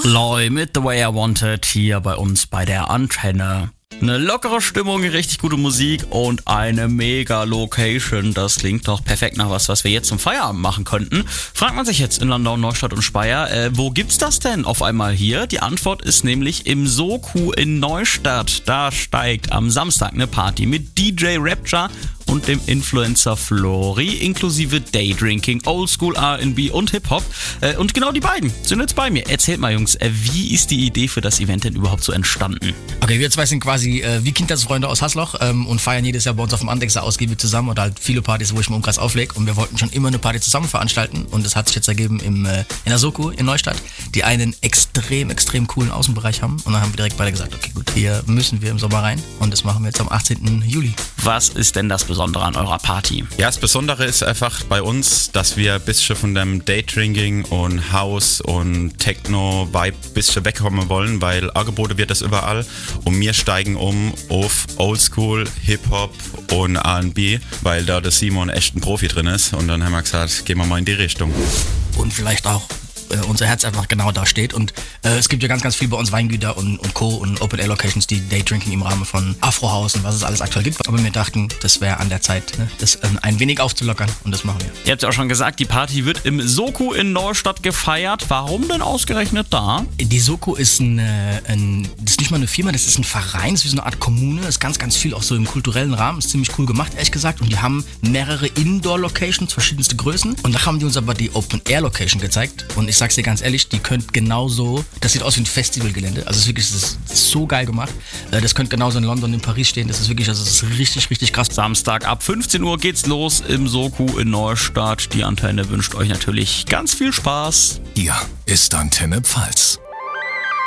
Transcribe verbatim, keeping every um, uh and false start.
Loy mit The Way I Wanted hier bei uns bei der Antenne. Eine lockere Stimmung, richtig gute Musik und eine mega Location. Das klingt doch perfekt nach was, was wir jetzt zum Feierabend machen könnten. Fragt man sich jetzt in Landau, Neustadt und Speyer, äh, wo gibt's das denn auf einmal hier? Die Antwort ist nämlich im Soko in Neustadt. Da steigt am Samstag eine Party mit D J Rapture und dem Influencer Flori, inklusive Daydrinking, Oldschool R and B und Hip-Hop. Äh, und genau die beiden sind jetzt bei mir. Erzählt mal, Jungs, äh, wie ist die Idee für das Event denn überhaupt so entstanden? Okay, wir zwei sind quasi äh, wie Kindheitsfreunde aus Hasloch ähm, und feiern jedes Jahr bei uns auf dem Andexer ausgiebig zusammen oder halt viele Partys, wo ich im Umkreis auflege. Und wir wollten schon immer eine Party zusammen veranstalten und das hat sich jetzt ergeben im, äh, in der Soko in Neustadt, die einen extrem, extrem coolen Außenbereich haben. Und dann haben wir direkt beide gesagt, okay gut, hier müssen wir im Sommer rein und das machen wir jetzt am achtzehnten Juli. Was ist denn das Besondere an eurer Party? Ja, das Besondere ist einfach bei uns, dass wir ein bisschen von dem Daydrinking und House und Techno-Vibe ein bisschen wegkommen wollen, weil Angebote wird das überall und wir steigen um auf Oldschool, Hip-Hop und R and B, weil da der Simon echt ein Profi drin ist und dann haben wir gesagt, gehen wir mal in die Richtung. Und vielleicht auch unser Herz einfach genau da steht und äh, es gibt ja ganz, ganz viel bei uns Weingüter und, und Co. und Open-Air-Locations, die Daydrinking im Rahmen von Afro-House und was es alles aktuell gibt. Aber wir dachten, das wäre an der Zeit, ne, das ähm, ein wenig aufzulockern und das machen wir. Ihr habt ja auch schon gesagt, die Party wird im Soko in Neustadt gefeiert. Warum denn ausgerechnet da? Die Soko ist, ein, ein, das ist nicht mal eine Firma, das ist ein Verein, das ist wie so eine Art Kommune, das ist ganz, ganz viel auch so im kulturellen Rahmen, ist ziemlich cool gemacht, ehrlich gesagt. Und die haben mehrere Indoor-Locations, verschiedenste Größen und da haben die uns aber die Open-Air-Location gezeigt und ich sag's dir ganz ehrlich, die könnt genauso, das sieht aus wie ein Festivalgelände, also es ist wirklich, das ist so geil gemacht, das könnte genauso in London, in Paris stehen, das ist wirklich, also das ist richtig, richtig krass. Samstag ab fünfzehn Uhr geht's los im Soko in Neustadt. Die Antenne wünscht euch natürlich ganz viel Spaß. Hier ist Antenne Pfalz.